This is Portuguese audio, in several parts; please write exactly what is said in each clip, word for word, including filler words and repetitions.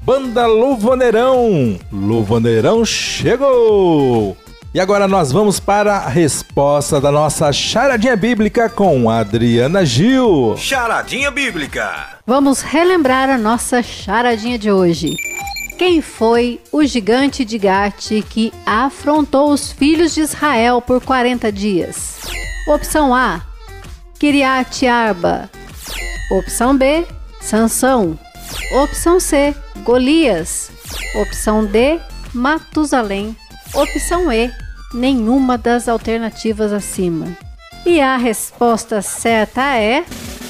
Banda Louvaneirão. Louvaneirão chegou! E agora nós vamos para a resposta da nossa charadinha bíblica com Adriana Gil. Charadinha bíblica. Vamos relembrar a nossa charadinha de hoje. Quem foi o gigante de Gate que afrontou os filhos de Israel por quarenta dias? Opção A, Kiriat Arba. Opção B, Sansão. Opção C, Golias. Opção D, Matusalém. Opção E, nenhuma das alternativas acima. E a resposta certa é...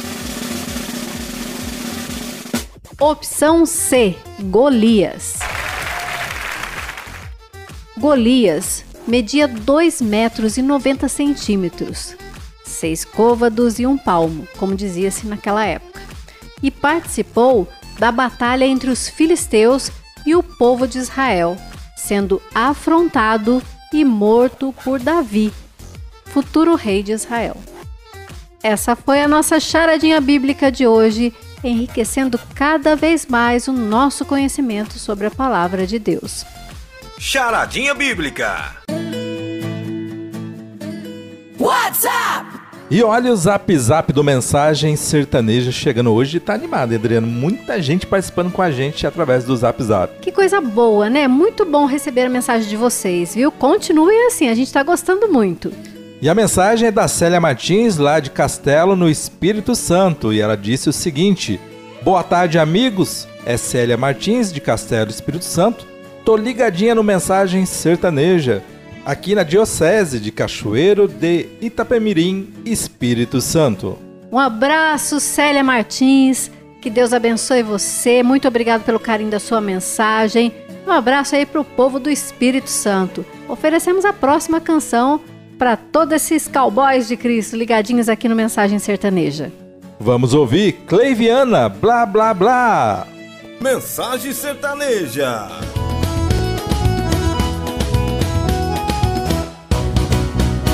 Opção C, Golias. Golias media dois metros e noventa centímetros, seis côvados e um palmo, como dizia-se naquela época, e participou da batalha entre os filisteus e o povo de Israel, sendo afrontado e morto por Davi, futuro rei de Israel. Essa foi a nossa charadinha bíblica de hoje, enriquecendo cada vez mais o nosso conhecimento sobre a palavra de Deus. Charadinha bíblica. WhatsApp! E olha o zap zap do Mensagem Sertaneja chegando hoje e tá animado, Adriano. Muita gente participando com a gente através do zap zap. Que coisa boa, né? Muito bom receber a mensagem de vocês, viu? Continuem assim, a gente tá gostando muito. E a mensagem é da Célia Martins, lá de Castelo, no Espírito Santo. E ela disse o seguinte: boa tarde, amigos. É Célia Martins, de Castelo, Espírito Santo. Tô ligadinha no Mensagem Sertaneja, aqui na Diocese de Cachoeiro de Itapemirim, Espírito Santo. Um abraço, Célia Martins. Que Deus abençoe você. Muito obrigado pelo carinho da sua mensagem. Um abraço aí pro povo do Espírito Santo. Oferecemos a próxima canção para todos esses cowboys de Cristo ligadinhos aqui no Mensagem Sertaneja. Vamos ouvir Cleiviana, blá blá blá. Mensagem Sertaneja.